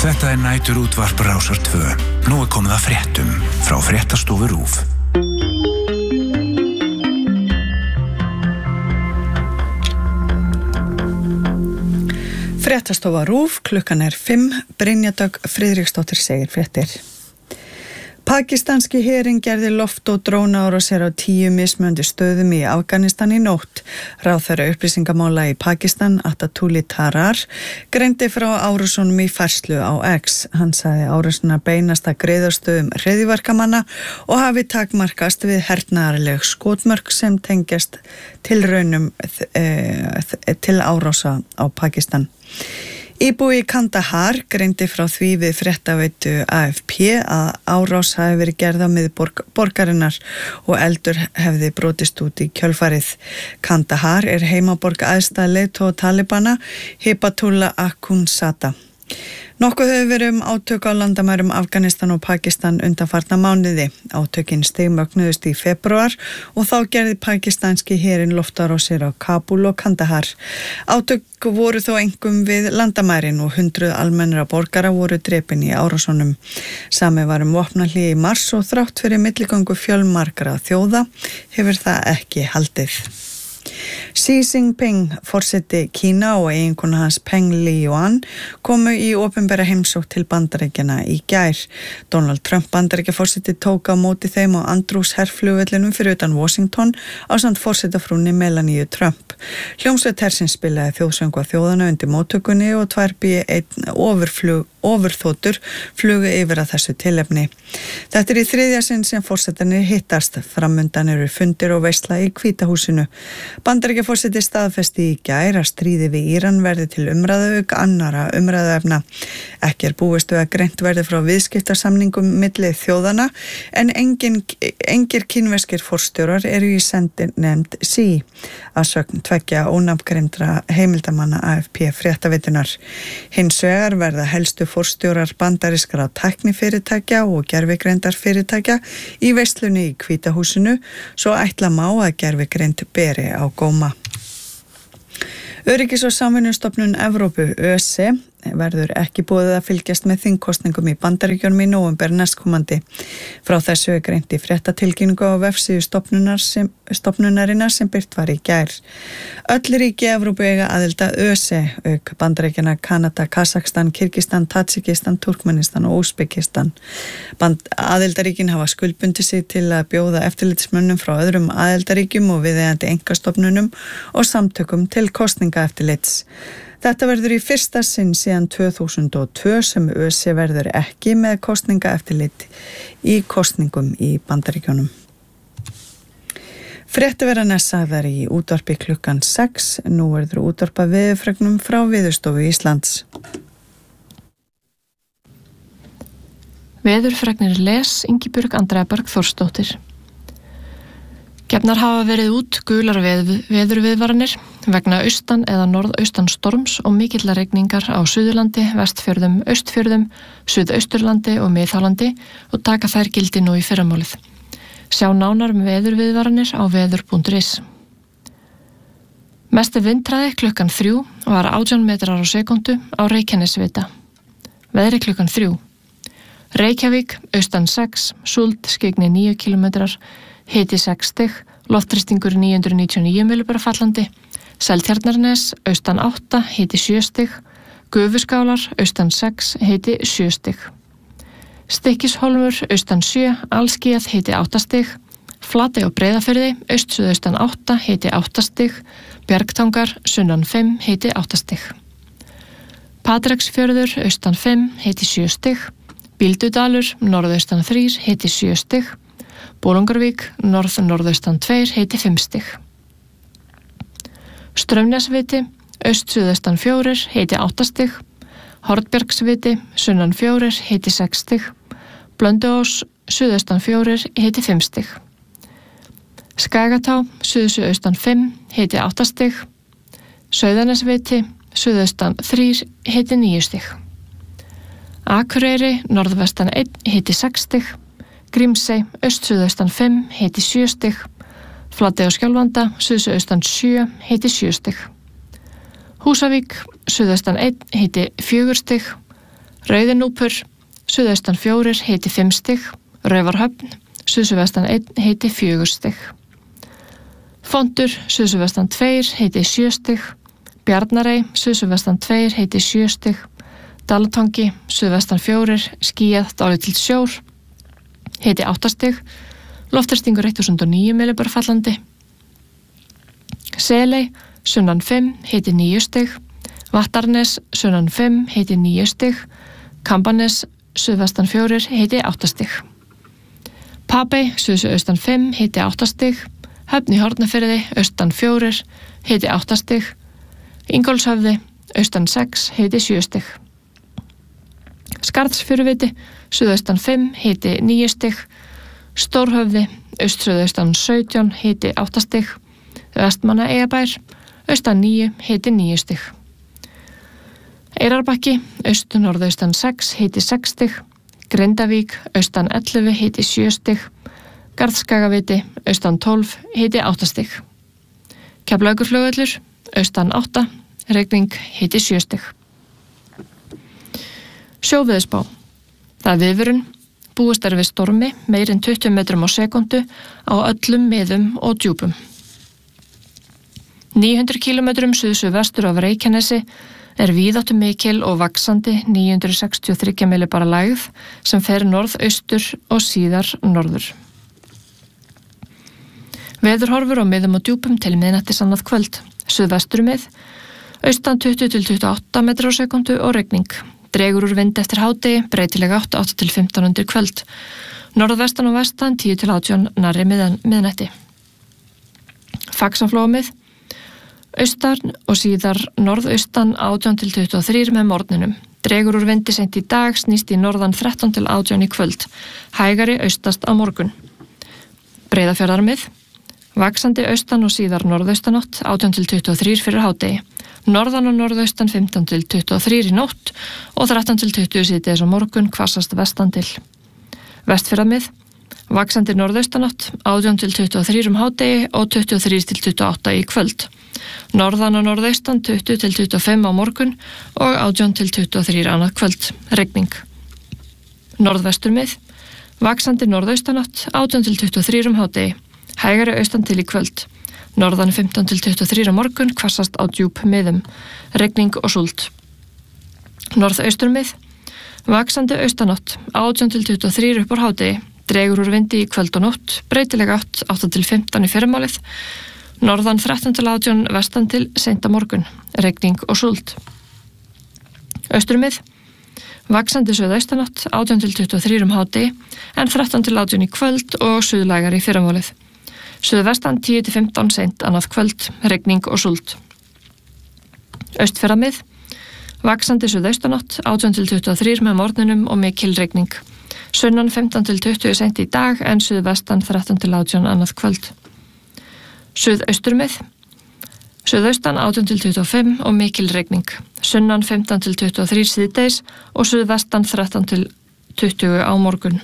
Þetta nætur útvarp Rásar 2. Nú komið að fréttum frá Fréttastofu RÚV. Fréttastofa RÚV, klukkan 5, Brynja Dögg Friðriksdóttir segir fréttir. Pakistanski herinn gerði loft- og drónaárásir á 10 mismunandi stöðum í Afganistan í nótt. Ráðherra upplýsingamála í Pakistan, Atatullah Tarar, greindi frá árásunum í færslu á X. Hann sagði árásuna beinast að greiðarstöðum hryðjuverkamanna og hafi takmarkast við hernaðarleg skotmörk sem tengjast tilraunum til árása á Pakistan. Íbúi í Kandahar greindi frá því við fréttaveitu AFP að árás hafi verið gerð á miðborg borgarinnar og eldur hefði brotist út í kjölfarið. Kandahar er heimaborg æðsta leiðtoga Talibana, Hibatullah Akhundzada. Nokkuð hefur verið átök á landamærum Afganistan og Pakistan undanfarna mánuði. Átökin stigmögnuðust í febrúar og þá gerði pakistanski herinn loftárásir á Kabul og Kandahar. Átök voru þó einkum við landamærin og 100 almennra borgara voru drepin í árásunum. Sami var vopnahlé í mars og þrátt fyrir milligöngu fjölmargra þjóða hefur það ekki haldið. Xi Jinping, forseti Kína og eiginkona hans Peng Liyuan komu í opinbera heimsókn til Bandaríkjanna í gær. Donald Trump Bandaríkjaforseti tók á móti þeim á Andrews herflugvellinum fyrir utan Washington ásamt forsetafrúnni Melania Trump. Hljómsveit hersins spilaði þjóðsöngva þjóðana undir móttökunni og 2 B-1 ofurþotur flugu yfir að þessu tilefni. Þetta í 3. sinn sem forsetarnir hittast. Framundan eru fundir og veisla í Hvíta húsinu. Bandaríkjaforseti staðfesti í gær að stríði við Íran verði til umræðu auk annarra umræðuefna. Ekki búist við að greint verði frá viðskiptasamningum milli þjóðana en engir kínverskir forstjórar eru í sendinefnd Xi, að sögn 2 ónafngreindra heimildamanna AFP fréttaveitunar. Hins vegar verða helstu forstjórar bandarískra tæknifyrirtækja og gervigreindar í veislunni í Hvíta húsinu, svo ætla má að gervigreind beri á góma. Öryggis- og samvinnustofnun Evrópu, ÖSE, verður ekki boðið að fylgjast með þingkosningum í Bandaríkjunum í nóvember næstkomandi. Frá þessu greint í fréttatilkynningu á vefsíðu stofnunarinnar sem birt var í gær. Öll ríki Evrópu eiga aðild að ÖSE, auk Bandaríkjanna, Kanada, Kazakstan, Kirgistan, Tadjikistan, Turkmenistan og Úsbekistan. Aðildaríkin hafa skuldbundið sig til að bjóða eftirlitsmönnum frá öðrum aðildaríkjum og viðeigandi einkastofnunum og samtökum til kosningaeftirlits. Þetta verður í fyrsta sinn síðan 2002 sem ÖSE verður ekki með kosningaeftirlit í kosningum í Bandaríkjunum. Fréttir verða sagðar í útvarpi klukkan 6. Nú verður útvarpa veðurfregnum frá Veðurstofu Íslands. Veðurfregnir Ingibjörg Andrea Þórsdóttir. Gefnar hafa verið út gular veðurviðvaranir vegna austan eða norðaustan storms og mikillar rigningar á Suðurlandi, Vestfjörðum, Austfjörðum, Suðausturlandi og Miðhálandi og taka þær gildi nú í fyrramálið. Sjá nánar veðurviðvaranir á veður.is. Mesti vindhraði klukkan 3 var 18 metrar á sekundu á Reykjanesvita. Veðri klukkan 3. Reykjavík, austan 6, Súld, Skyggni 9 km, hiti 6 stig, loftþrýstingur 999 millibara fallandi, Seltjarnarnes, austan 8, hiti 7 stig, Gufuskálar, austan 6, hiti 7 stig. Stykkishólmur, austan 7, Alskíð, hiti 8 stig, Flatey og Breiðafirði, austan 8, hiti 8 stig, Bjargtangar, sunnan 5, hiti 8 stig. Patreksfjörður, austan 5, hiti 7 stig, Bíldudalur, norðaustan 3, hiti 7 stig, Bolungarvík, norðaustan 2, hiti 5 stig. Straumnesviti, suðaustan 4, hiti 8 stig, Hornbjargsviti, sunnan 4, hiti 6 stig, Blönduós, suðaustan 4, hiti 5 stig. Skagatá, suðaustan 5, hiti 8 stig, Sauðanesviti, suðaustan 3, hiti 9 stig. Akureyri, norðvestan 1, hiti 6 stig, Grímsey, suðaustan 5, hiti 7 stig, Flatey og Skjálfanda, suðaustan 7, hiti 7 stig. Húsavík, suðaustan 1, hiti 4 stig, Rauðinúpur, suðaustan 4, hiti 5 stig. Raufarhöfn, suðsuvestan 1, hiti 4 stig. Fondur, suðsuvestan 2, hiti 7 stig. Bjarnarey, suðsuvestan 2, hiti 7 stig. Dalatangi, suðvestan 4, skýjað, dálítill sjór, hiti 8 stig. Loftþrýstingur 1009 millibar fallandi. Seley, sunnan 5, hiti 9 stig. Vattarnes, sunnan 5, hiti 9 stig. Kambanes, suðvestan 4, hiti 8 stig. Papey, suðaustan 5, hiti 8 stig. Höfn í Hornafirði, austan 4, hiti 8 stig. Ingólfshöfði, austan 6, hiti 7 stig. Skarðsfjöruviti, suðaustan 5, hiti 9 stig. Stórhöfði, austsuðaustan 17, hiti 8 stig. Vestmannaeyjabær, austan 9, hiti 9 stig. Eyrarbakki, austan-norðaustan 6, hiti 6 stig. Grindavík, austan 11, hiti 7 stig. Garðskagaviti, austan 12, hiti 8 stig. Keflavíkurflugvöllur, austan 8, rigning, hiti 7 stig. Sjóveðurspá. Það er viðvörun. Búist er við stormi, meir en 20 metrum á sekundu á öllum miðum og djúpum. 900 kilometrum suðvestur af Reykjanesi er víðáttu mikil og vaxandi 963 millibara lægð sem fer norðaustur og síðar norður. Veðurhorfur á miðum og djúpum til miðnættis annað kvöld. Suðvestur mið, austan 20 til 28 metrar á sekundu og regning. Dregur úr vind eftir hádegi, breytileg 8 til 15 undir kvöld. Norðvestan og vestan 10 til 18 nærri miðnætti. Faxaflóamið, austan og síðar norðaustan 18 til 23 með morgninum. Dregur úr vindi seint í dag, snýst í norðan 13 til 18 í kvöld. Hægari austast á morgun. Breiðafjarðarmið, vaxandi austan og síðar norðaustanátt 18 til 23 fyrir hádegi. Norðan og norðaustan 15 til 23 í nótt og 13 til 20 síðdegis á morgun, hvassast vestan til. Vestfjarðamið, vaxandi norðaustanátt 18 til 23 hádegi og 23 til 28 í kvöld. Norðan og norðaustan 20 til 25 á morgun og 18 til 23 annað kvöld, regning. Norðvesturmið, vaxandi norðaustanátt 18 til 23 hádegi, hægari austan til í kvöld. Norðan 15 til 23 á morgun, hvassast á djúp miðum, regning og súld. Norðausturmið, vaxandi austanátt 18 til 23 upp úr hádegi, dregur úr vindi í kvöld og nótt, breytileg 8 til 15 í fyrramálið. Norðan 13 til 18 vestan til seint á morgun, regning og súld. Austurmið, vaxandi suðaustanátt 18 til 23 hádegi, en 13 til 18 í kvöld og suðlægar í fyrramálið. Suðvestan 10 til 15 seint annað kvöld, regning og súld. Austfjarðamið, vaxandi suðaustanátt 18 til 23 með morgninum og mikil regning. Sunnan 15 til 20 seint í dag en suðvestan 13 til 18 annað kvöld. Suðausturmið, suðaustan 18 til 25 og mikil regning. Sunnan 15 til 23 síðdegis og suðvestan 13 til 20 á morgun.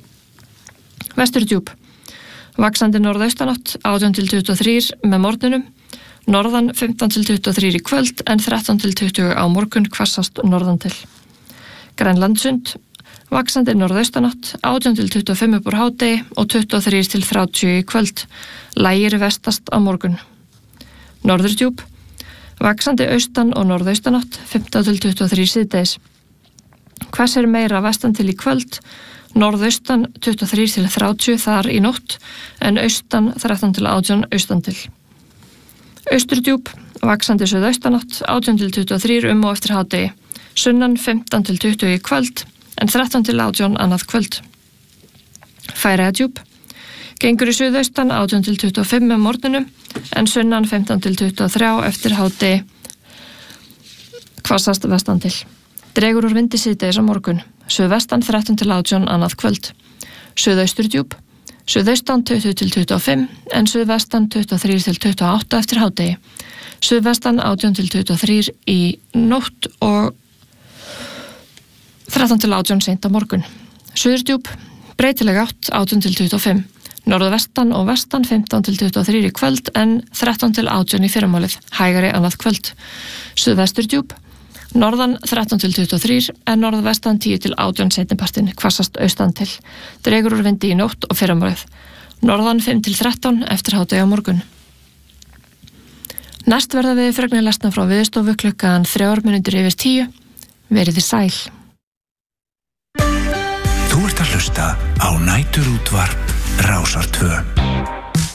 Vesturdjúp, vaxandi norðaustanátt 18 til 23 með morgunum. Norðan 15 til 23 í kvöld en 13 til 20 á morgun, hvassast norðan til. Grænlandsund, vaxandi norðaustanátt 18 til 25 upp úr hádegi og 23 til 30 í kvöld. Lægir vestast á morgun. Norðurdjúp, vaxandi austan og norðaustanátt 15 til 23 síðdegis. Hvessir meira vestan til í kvöld. Norðaustan 23 til 30 þar í nótt en austan 13 til 18 austan til. Austurdjúp, vaxandi suðaustanátt 18 til 23 og eftir hádegi. Sunnan 15 til 20 í kvöld en 13 til 18 annað kvöld. Færeyjadjúp, gengur í suðaustan 18 til 25 með morgunum en sunnan 15 til 23 eftir hádegi, hvassast vestan til. Dregur úr vindi síðdegis á morgun. Suðvestan 13 til 18 annað kvöld. Suðausturdjúp, suðaustan 20 til 25 en suðvestan 23 til 28 eftir hádegi. Suðvestan 18 til 23 í nótt og 13 til 18 seint á morgun. Suðurdjúp, breytileg 8 18 til 25. Norðvestan og vestan 15 til 23 í kvöld en 13 til 18 í fyrramálið, hægari annað kvöld. Suðvesturdjúp, Norðan 13-23 en norðvestan 10-18 seinnipartinn, hvassast austan til. Dregur úr vindi í nótt og fyrramálið. Norðan 5-13 eftir hádegi á morgun. Næst verða við fregnir lesna frá Veðurstofu klukkan 9:03. Verið þið sæl. Þú ert að hlusta á Næturútvarp Rásar 2.